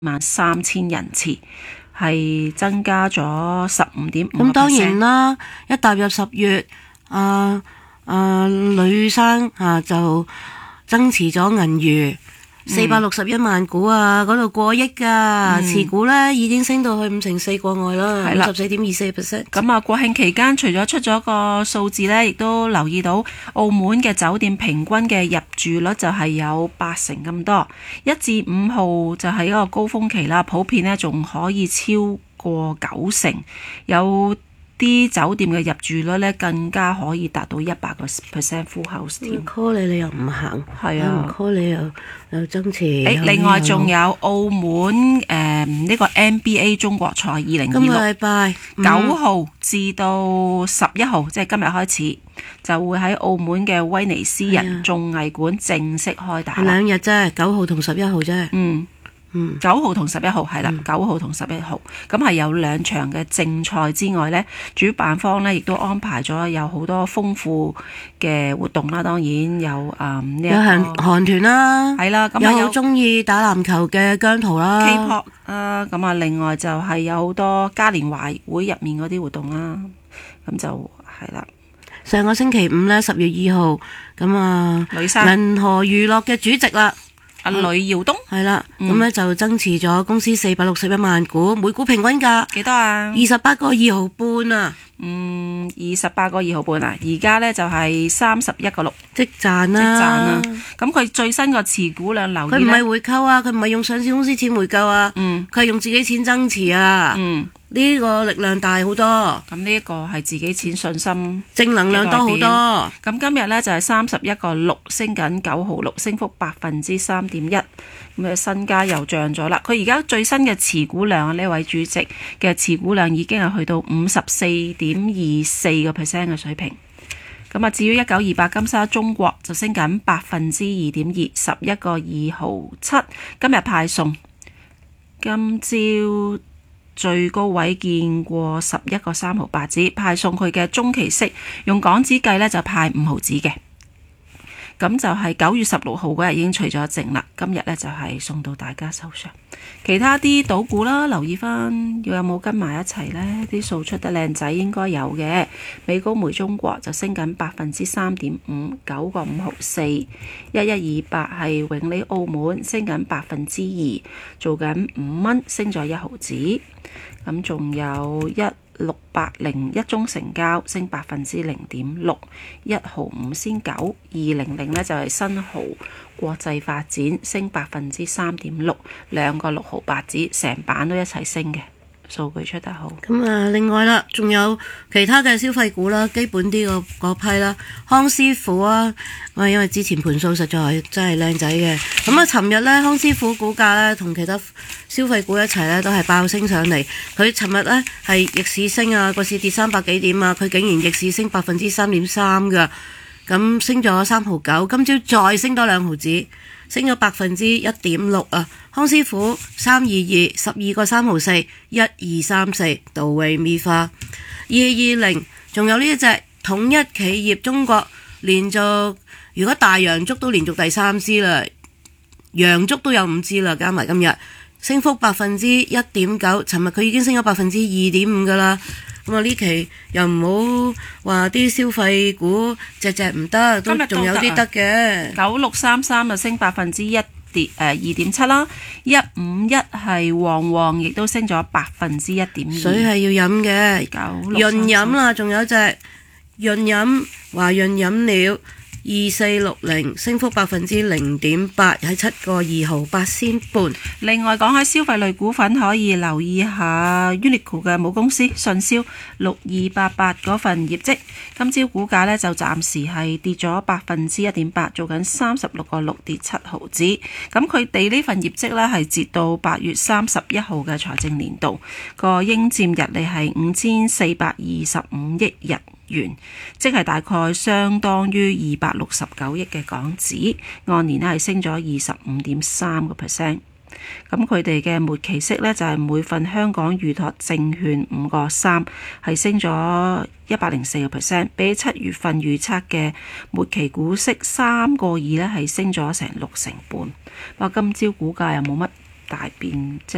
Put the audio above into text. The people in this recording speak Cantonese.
13,000人次，係增加咗15.5%。 咁當然啦，一踏入10月，呂生就增持咗銀娛461萬股啊，嗰度過億㗎，持股呢已經升到去54%國外啦，54.24%。 咁國慶期間除咗出咗個數字呢，亦都留意到澳門嘅酒店平均嘅入住率就係有80%咁多，1至5號就係一個高峰期啦，普遍呢仲可以超過90%，有啲酒店嘅入住率咧更加可以達到100% full house 添。 call 你又唔行， 係啊， 唔 call 你又增持。 另外仲有澳門呢個 NBA 中國賽2026， 今個禮拜 9號至到11號，即係今日開始就會喺澳門嘅威尼斯人綜藝館正式開打。 2日啫，9號同11號啫。 9號同11號係啦，9號同11號，咁係有2場嘅正賽之外呢，主辦方呢亦都安排咗有好多豐富嘅活動啦。當然有有韓團啦， 係啦，咁有好中意打籃球嘅姜濤啦 ，K-pop 啊，咁另外就係有好多嘉年華會入面嗰啲活動啦，咁就係啦。 上個星期五呢，10月2號，咁銀河娛樂嘅主席啦。 呂耀東係啦，咁咧就增持咗公司461萬股，每股平均價幾多啊 ？28個2毫半啊 ！28個2毫半啊！而家咧就係31個6， 即賺啦！ 咁佢最新個持股量留意， 佢唔係回購啊，佢唔係用上市公司錢回購啊，佢係用自己錢增持啊。呢個力量大好多。 咁呢一個係自己錢信心， 正能量多好多。 咁今日呢就係31個6，升緊9毫6，升幅3.1%。咁嘅身家又漲咗啦。佢而家最新嘅持股量，呢位主席嘅持股量已經係去到54.24%嘅水平。咁至於1928金沙中國就升緊2.2%， 11個2毫7。今日派送，今朝最高位見過11個3毫8子，派送佢嘅中期息，用港紙計呢就派5毫子嘅。咁就係9月16號嗰日已經除咗淨啦，今日呢就係送到大家手上。其他啲賭股啦，留意翻要有冇跟埋一齊呢？啲數出得靚仔應該有嘅。美高梅中國就升緊3.5%， 9個5毫4。1128係永利澳門升緊2%，做緊5蚊，升咗1毫子。咁仲有1680一宗成交升0.6%， 1毫5仙9。200呢就係新濠國際發展升3.6%， 2個6毫8子，成版都一齊升嘅，數據出得好。 咁另外啦，仲有其他嘅消費股啦，基本啲嗰批啦，康師傅啊，因為之前盤數實在真係靚仔嘅。咁尋日呢，康師傅股價呢同其他消費股一齊呢都係爆升上嚟。佢尋日呢係逆市升啊，個市跌300幾點啊，佢竟然逆市升3.3%㗎。咁升咗3毫9，今朝再升多2毫子，升咗1.6%啊！康師傅322 12個3毫4，1234到位咪花220，仲有呢一隻統一企業中國連續，如果大陽燭都連續第3支啦，陽燭都有5支啦，加埋今日升幅1.9%，尋日佢已經升咗2.5%噶啦。咁呢期又唔好話啲消費股隻唔得，都仲有啲得嘅。 9633就升2.7%啦，151係旺亦都升咗1.2%。 水係要飲嘅，潤飲啦，仲有一隻潤飲華潤飲料2460，升幅0.8%，喺7個2毫8仙半。 另外講起消費類股份，可以留意下 Uniqlo 嘅母公司信銷6288嗰份業績，今朝股價呢就暫時係跌咗1.8%，做緊36個6，跌7毫子。咁佢哋呢份業績呢係截到8月31號嘅財政年度，個應佔溢利係5425億日元，即係大概相當於269億嘅港紙，按年係升咗25.3%。咁佢哋嘅末期息呢，就係每份香港預託證券5個3，係升咗104%，比7月份預測嘅末期股息3個2呢，係升咗成60%半。不過今朝股價又冇乜大變，即